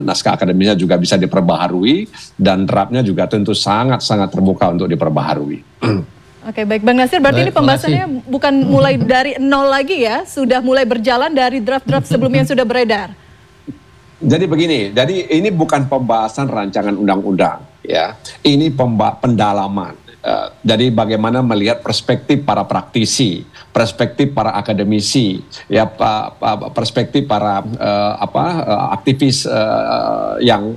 naskah akademisnya juga bisa diperbaharui, dan draftnya juga tentu sangat-sangat terbuka untuk diperbaharui. Oke, baik Bang Nasir, berarti ini pembahasannya bukan mulai dari nol lagi ya, sudah mulai berjalan dari draft-draft sebelumnya yang sudah beredar. Jadi begini, jadi ini bukan pembahasan rancangan undang-undang, ya, ini pendalaman. Jadi bagaimana melihat perspektif para praktisi, perspektif para akademisi, ya, perspektif para aktivis yang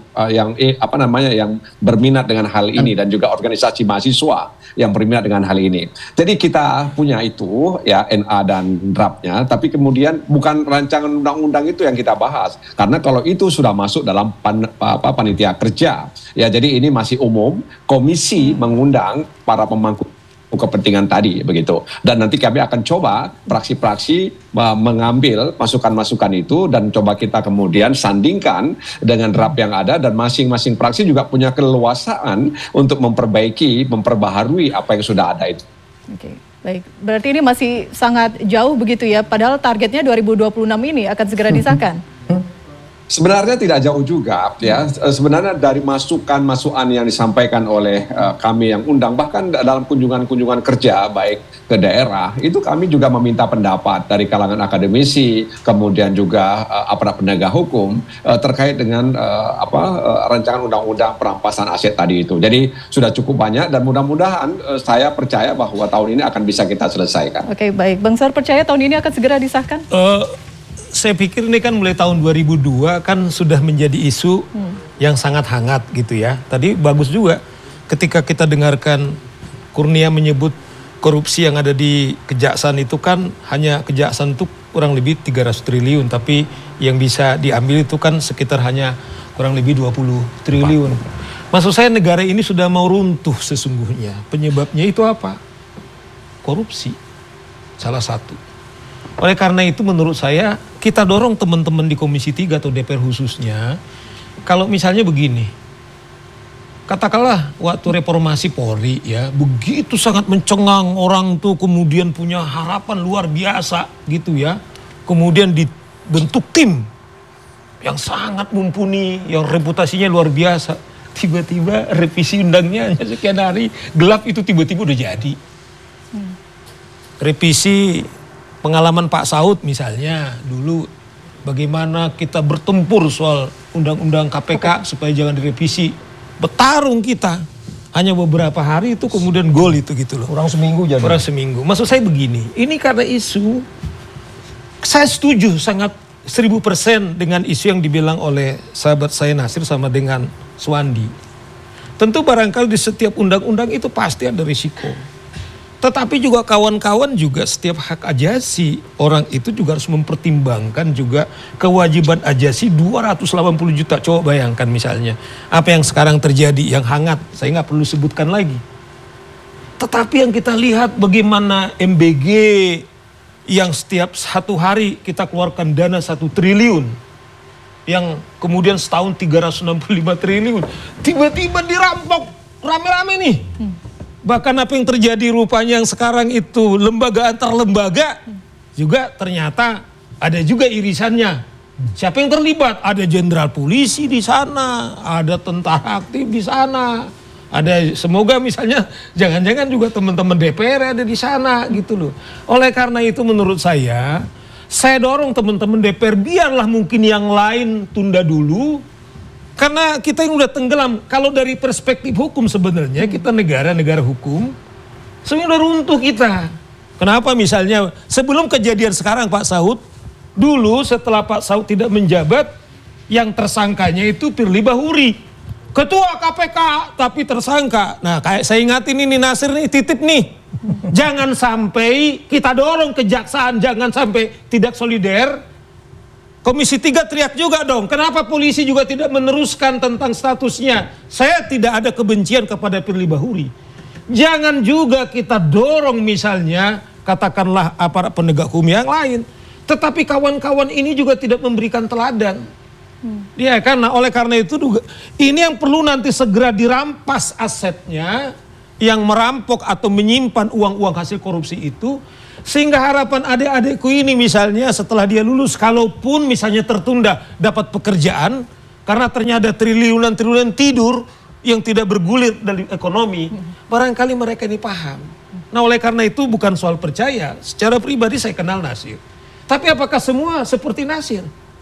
berminat dengan hal ini, dan juga organisasi mahasiswa yang berminat dengan hal ini. Jadi kita punya itu, ya, NA dan draftnya, tapi kemudian bukan rancangan undang-undang itu yang kita bahas, karena kalau itu sudah masuk dalam panitia kerja, ya, jadi ini masih umum, komisi mengundang para pemangku kepentingan tadi, begitu. Dan nanti kami akan coba praksi-praksi mengambil masukan-masukan itu dan coba kita kemudian sandingkan dengan draft yang ada, dan masing-masing praksi juga punya keleluasaan untuk memperbaiki, memperbaharui apa yang sudah ada itu. Oke, baik. Berarti ini masih sangat jauh begitu ya, padahal targetnya 2026 ini akan segera disahkan. Sebenarnya tidak jauh juga, ya. Sebenarnya dari masukan-masukan yang disampaikan oleh kami yang undang, bahkan dalam kunjungan-kunjungan kerja baik ke daerah, itu kami juga meminta pendapat dari kalangan akademisi, kemudian juga aparat penegak hukum terkait dengan rancangan undang-undang perampasan aset tadi itu. Jadi sudah cukup banyak, dan mudah-mudahan saya percaya bahwa tahun ini akan bisa kita selesaikan. Oke, baik. Bang Sar percaya tahun ini akan segera disahkan? Saya pikir ini kan mulai tahun 2002 kan sudah menjadi isu yang sangat hangat gitu ya. Tadi bagus juga ketika kita dengarkan Kurnia menyebut korupsi yang ada di kejaksaan itu kan hanya kejaksaan itu kurang lebih 300 triliun. Tapi yang bisa diambil itu kan sekitar hanya kurang lebih 20 triliun. Maksud saya negara ini sudah mau runtuh sesungguhnya. Penyebabnya itu apa? Korupsi. Salah satu. Oleh karena itu menurut saya kita dorong teman-teman di Komisi 3 atau DPR khususnya, kalau misalnya begini, katakanlah waktu reformasi Polri ya, begitu sangat mencengang orang tuh, kemudian punya harapan luar biasa gitu ya, kemudian dibentuk tim yang sangat mumpuni, yang reputasinya luar biasa, tiba-tiba revisi undangnya hanya sekian hari, gelap itu tiba-tiba udah jadi. Revisi pengalaman Pak Saud misalnya, dulu bagaimana kita bertempur soal undang-undang KPK supaya jangan direvisi. Bertarung kita. Hanya beberapa hari itu kemudian gol itu gitu loh. Kurang seminggu jadi. Kurang seminggu. Maksud saya begini, ini karena isu, saya setuju sangat 1000% dengan isu yang dibilang oleh sahabat saya Nasir sama dengan Suwandi. Tentu barangkali di setiap undang-undang itu pasti ada risiko. Tetapi juga kawan-kawan juga setiap hak ajasi orang itu juga harus mempertimbangkan juga kewajiban ajasi 280 juta. Coba bayangkan misalnya apa yang sekarang terjadi yang hangat, saya nggak perlu sebutkan lagi. Tetapi yang kita lihat bagaimana MBG yang setiap satu hari kita keluarkan dana 1 triliun. Yang kemudian setahun 365 triliun. Tiba-tiba dirampok rame-rame nih. Bahkan apa yang terjadi rupanya yang sekarang itu lembaga antar lembaga juga ternyata ada juga irisannya. Siapa yang terlibat? Ada jenderal polisi di sana, ada tentara aktif di sana, ada semoga misalnya jangan-jangan juga teman-teman DPR ada di sana gitu loh. Oleh karena itu menurut saya dorong teman-teman DPR biarlah mungkin yang lain tunda dulu. Karena kita yang udah tenggelam, kalau dari perspektif hukum sebenarnya kita negara hukum, sebenarnya udah runtuh kita. Kenapa misalnya sebelum kejadian sekarang Pak Saud, dulu setelah Pak Saud tidak menjabat, yang tersangkanya itu Firly Bahuri. Ketua KPK tapi tersangka. Nah kayak saya ingatin ini Nasir nih, titip nih. Jangan sampai kita dorong kejaksaan, jangan sampai tidak solider. Komisi 3 teriak juga dong, kenapa polisi juga tidak meneruskan tentang statusnya? Saya tidak ada kebencian kepada Firly Bahuri. Jangan juga kita dorong misalnya, katakanlah aparat penegak hukum yang lain. Tetapi kawan-kawan ini juga tidak memberikan teladan. Ya, karena oleh karena itu juga, ini yang perlu nanti segera dirampas asetnya, yang merampok atau menyimpan uang-uang hasil korupsi itu. Sehingga harapan adik-adikku ini misalnya setelah dia lulus, kalaupun misalnya tertunda dapat pekerjaan, karena ternyata triliunan tidur yang tidak bergulir dari ekonomi, barangkali mereka ini paham. Nah oleh karena itu bukan soal percaya, secara pribadi saya kenal Nasir. Tapi apakah semua seperti Nasir?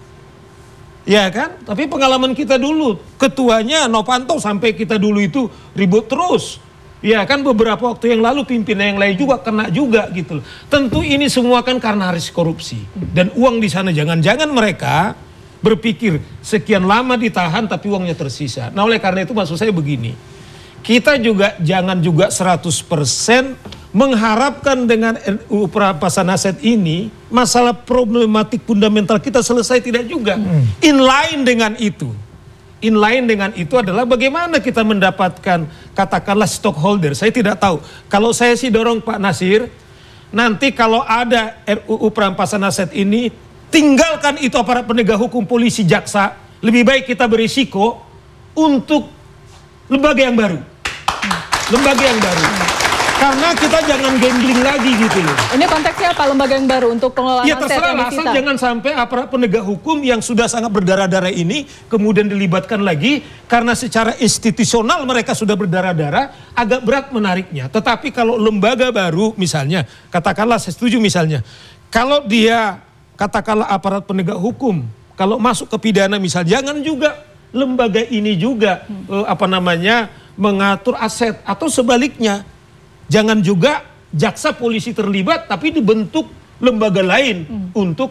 Ya kan, tapi pengalaman kita dulu, ketuanya Novanto sampai kita dulu itu ribut terus. Ya kan beberapa waktu yang lalu pimpinan yang lain juga kena juga gitu loh. Tentu ini semua kan karena haris korupsi. Dan uang di sana jangan-jangan mereka berpikir sekian lama ditahan tapi uangnya tersisa. Nah oleh karena itu maksud saya begini. Kita juga jangan juga 100% mengharapkan dengan RUU perampasan aset ini masalah problematik fundamental kita selesai, tidak juga. Inline dengan itu. Inline dengan itu adalah bagaimana kita mendapatkan katakanlah stockholder. Saya tidak tahu. Kalau saya sih dorong Pak Nasir, nanti kalau ada RUU perampasan aset ini, tinggalkan itu aparat penegak hukum, polisi, jaksa. Lebih baik kita berisiko untuk lembaga yang baru. Lembaga yang baru. Karena kita jangan gambling lagi gitu loh. Ini konteksnya apa lembaga yang baru untuk pengelolaan aset? Ya terserah, asal jangan sampai aparat penegak hukum yang sudah sangat berdarah-darah ini kemudian dilibatkan lagi karena secara institusional mereka sudah berdarah-darah, agak berat menariknya. Tetapi kalau lembaga baru misalnya, katakanlah saya setuju misalnya, kalau dia katakanlah aparat penegak hukum, kalau masuk ke pidana misalnya, jangan juga lembaga ini juga mengatur aset, atau sebaliknya. Jangan juga jaksa polisi terlibat tapi dibentuk lembaga lain untuk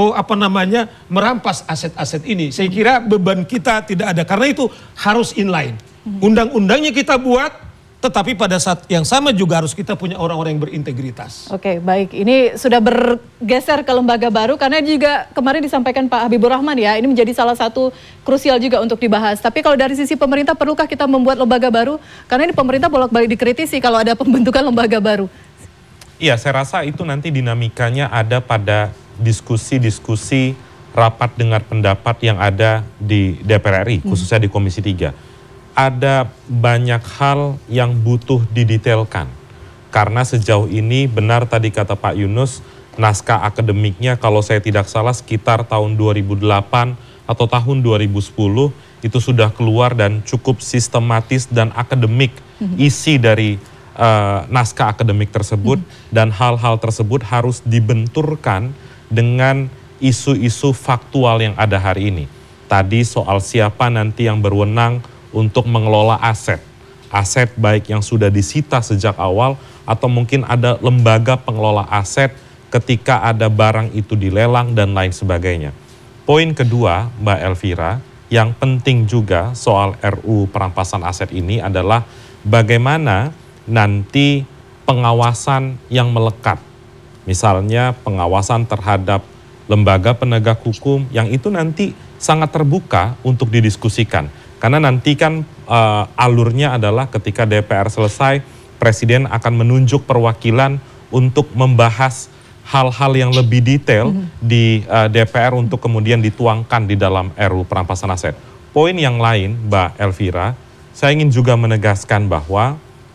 merampas aset-aset ini. Saya kira beban kita tidak ada, karena itu harus inline. Undang-undangnya kita buat, tetapi pada saat yang sama juga harus kita punya orang-orang yang berintegritas. Oke, baik. Ini sudah bergeser ke lembaga baru karena juga kemarin disampaikan Pak Habibur Rahman ya, ini menjadi salah satu krusial juga untuk dibahas. Tapi kalau dari sisi pemerintah, perlukah kita membuat lembaga baru? Karena ini pemerintah bolak-balik dikritisi kalau ada pembentukan lembaga baru. Iya, saya rasa itu nanti dinamikanya ada pada diskusi-diskusi rapat dengar pendapat yang ada di DPR RI, khususnya di Komisi 3. Ada banyak hal yang butuh didetailkan. Karena sejauh ini benar tadi kata Pak Yunus, naskah akademiknya kalau saya tidak salah sekitar tahun 2008 atau tahun 2010 itu sudah keluar dan cukup sistematis dan akademik isi dari naskah akademik tersebut, dan hal-hal tersebut harus dibenturkan dengan isu-isu faktual yang ada hari ini. Tadi soal siapa nanti yang berwenang untuk mengelola aset baik yang sudah disita sejak awal atau mungkin ada lembaga pengelola aset ketika ada barang itu dilelang dan lain sebagainya. Poin kedua, Mbak Elvira, yang penting juga soal RUU perampasan aset ini adalah bagaimana nanti pengawasan yang melekat. Misalnya pengawasan terhadap lembaga penegak hukum yang itu nanti sangat terbuka untuk didiskusikan. Karena nanti kan alurnya adalah ketika DPR selesai, Presiden akan menunjuk perwakilan untuk membahas hal-hal yang lebih detail di DPR untuk kemudian dituangkan di dalam RUU perampasan aset. Poin yang lain, Mbak Elvira, saya ingin juga menegaskan bahwa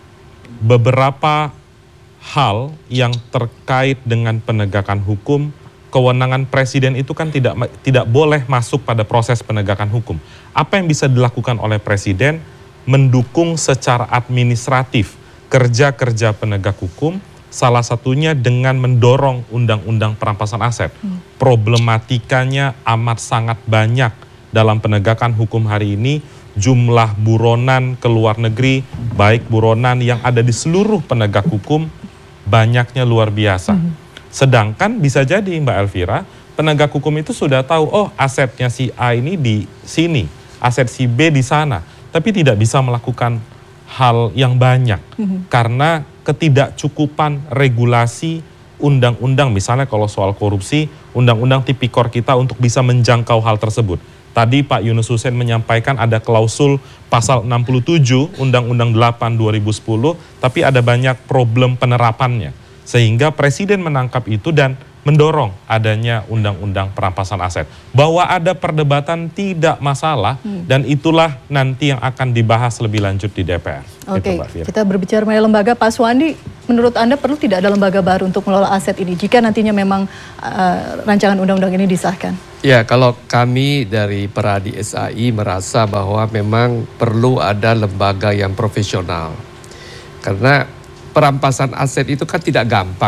beberapa hal yang terkait dengan penegakan hukum, kewenangan Presiden itu kan tidak boleh masuk pada proses penegakan hukum. Apa yang bisa dilakukan oleh Presiden? Mendukung secara administratif kerja-kerja penegak hukum, salah satunya dengan mendorong undang-undang perampasan aset. Problematikanya amat sangat banyak dalam penegakan hukum hari ini. Jumlah buronan ke luar negeri, baik buronan yang ada di seluruh penegak hukum, banyaknya luar biasa. Sedangkan bisa jadi Mbak Elvira, penegak hukum itu sudah tahu, oh asetnya si A ini di sini, aset si B di sana, tapi tidak bisa melakukan hal yang banyak karena ketidakcukupan regulasi undang-undang. Misalnya kalau soal korupsi, undang-undang tipikor kita untuk bisa menjangkau hal tersebut. Tadi Pak Yunus Hussein menyampaikan ada klausul pasal 67 Undang-Undang 8 2010, tapi ada banyak problem penerapannya. Sehingga Presiden menangkap itu dan mendorong adanya undang-undang perampasan aset. Bahwa ada perdebatan tidak masalah, dan itulah nanti yang akan dibahas lebih lanjut di DPR. Oke, kita berbicara mengenai lembaga. Pak Suwandi, menurut Anda perlu tidak ada lembaga baru untuk mengelola aset ini jika nantinya memang rancangan undang-undang ini disahkan? Ya, kalau kami dari Peradi SAI merasa bahwa memang perlu ada lembaga yang profesional. Karena perampasan aset itu kan tidak gampang.